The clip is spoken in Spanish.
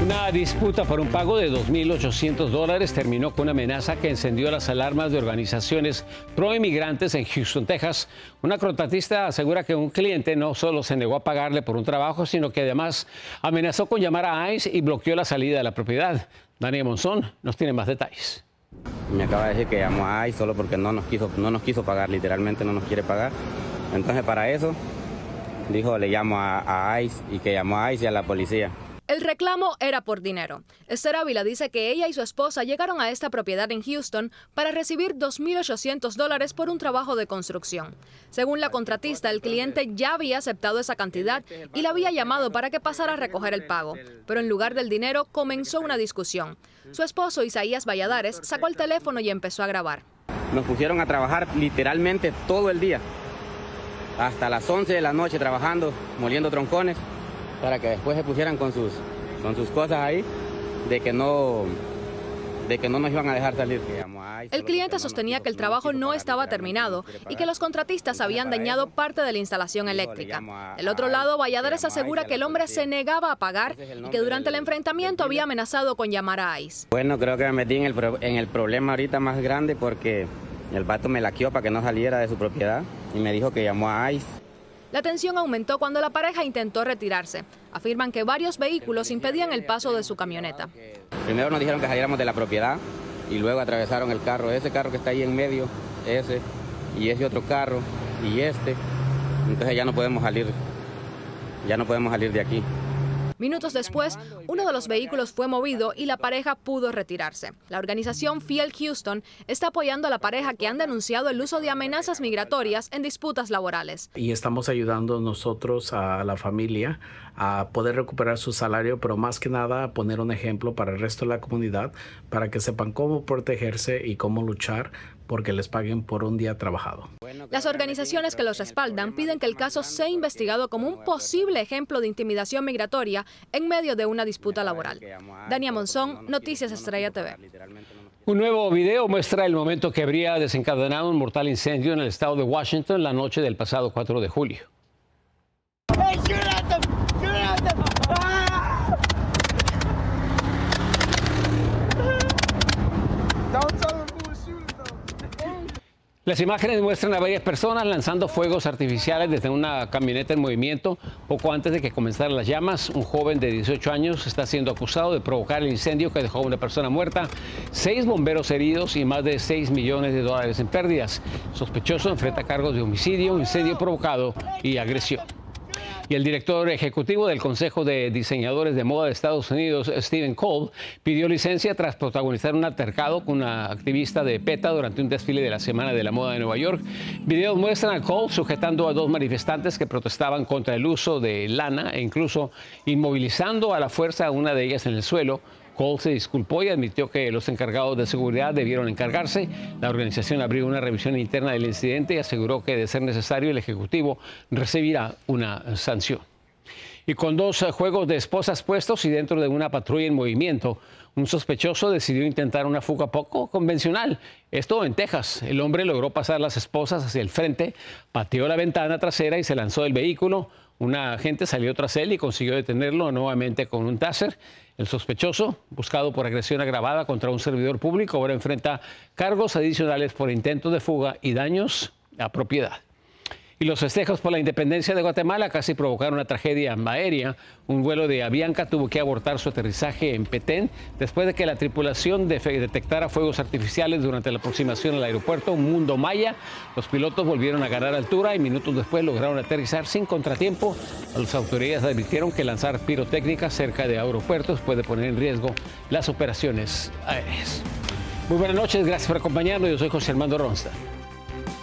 Una disputa por un pago de $2.800 terminó con una amenaza que encendió las alarmas de organizaciones pro-inmigrantes en Houston, Texas. Una contratista asegura que un cliente no solo se negó a pagarle por un trabajo, sino que además amenazó con llamar a ICE y bloqueó la salida de la propiedad. Daniel Monzón nos tiene más detalles. Me acaba de decir que llamó a ICE solo porque no nos quiso pagar, literalmente no nos quiere pagar. Entonces para eso dijo, le llamo a ICE y que llamó a ICE y a la policía. El reclamo era por dinero. Esther Ávila dice que ella y su esposa llegaron a esta propiedad en Houston para recibir $2.800 por un trabajo de construcción. Según la contratista, el cliente ya había aceptado esa cantidad y la había llamado para que pasara a recoger el pago. Pero en lugar del dinero comenzó una discusión. Su esposo, Isaías Valladares, sacó el teléfono y empezó a grabar. Nos pusieron a trabajar literalmente todo el día, hasta las 11 de la noche trabajando, moliendo troncones, para que después se pusieran con sus cosas ahí, de que no nos iban a dejar salir. El cliente sostenía que el trabajo no estaba terminado y que los contratistas habían dañado parte de la instalación eléctrica. Del otro lado, Valladares asegura que el hombre se negaba a pagar y que durante el enfrentamiento había amenazado con llamar a ICE. Bueno, creo que me metí en el problema ahorita más grande porque el vato me laqueó para que no saliera de su propiedad y me dijo que llamó a ICE. La tensión aumentó cuando la pareja intentó retirarse. Afirman que varios vehículos impedían el paso de su camioneta. Primero nos dijeron que saliéramos de la propiedad y luego atravesaron el carro. Ese carro que está ahí en medio, ese, y ese otro carro, y este. Entonces ya no podemos salir de aquí. Minutos después, uno de los vehículos fue movido y la pareja pudo retirarse. La organización Fiel Houston está apoyando a la pareja que han denunciado el uso de amenazas migratorias en disputas laborales. Y estamos ayudando nosotros a la familia a poder recuperar su salario, pero más que nada a poner un ejemplo para el resto de la comunidad, para que sepan cómo protegerse y cómo luchar porque les paguen por un día trabajado. Las organizaciones que los respaldan piden que el caso sea investigado como un posible ejemplo de intimidación migratoria en medio de una disputa laboral. Dania Monzón, Noticias Estrella TV. Un nuevo video muestra el momento que habría desencadenado un mortal incendio en el estado de Washington la noche del pasado 4 de julio. Hey, shoot at them! Shoot at them! Ah! Don't tell them who was shooting them. Las imágenes muestran a varias personas lanzando fuegos artificiales desde una camioneta en movimiento. Poco antes de que comenzaran las llamas, un joven de 18 años está siendo acusado de provocar el incendio que dejó a una persona muerta, 6 bomberos heridos y más de $6 millones en pérdidas. El sospechoso enfrenta cargos de homicidio, incendio provocado y agresión. Y el director ejecutivo del Consejo de Diseñadores de Moda de Estados Unidos, Stephen Cole, pidió licencia tras protagonizar un altercado con una activista de PETA durante un desfile de la Semana de la Moda de Nueva York. Videos muestran a Cole sujetando a 2 manifestantes que protestaban contra el uso de lana e incluso inmovilizando a la fuerza a una de ellas en el suelo. Cole se disculpó y admitió que los encargados de seguridad debieron encargarse. La organización abrió una revisión interna del incidente y aseguró que, de ser necesario, el Ejecutivo recibirá una sanción. Y con 2 juegos de esposas puestos y dentro de una patrulla en movimiento, un sospechoso decidió intentar una fuga poco convencional. Esto en Texas. El hombre logró pasar las esposas hacia el frente, pateó la ventana trasera y se lanzó del vehículo. Una agente salió tras él y consiguió detenerlo nuevamente con un taser. El sospechoso, buscado por agresión agravada contra un servidor público, ahora enfrenta cargos adicionales por intento de fuga y daños a propiedad. Y los festejos por la independencia de Guatemala casi provocaron una tragedia aérea. Un vuelo de Avianca tuvo que abortar su aterrizaje en Petén después de que la tripulación detectara fuegos artificiales durante la aproximación al aeropuerto Mundo Maya. Los pilotos volvieron a ganar altura y minutos después lograron aterrizar sin contratiempo. Las autoridades advirtieron que lanzar pirotécnica cerca de aeropuertos puede poner en riesgo las operaciones aéreas. Muy buenas noches, gracias por acompañarnos. Yo soy José Armando Ronstadt.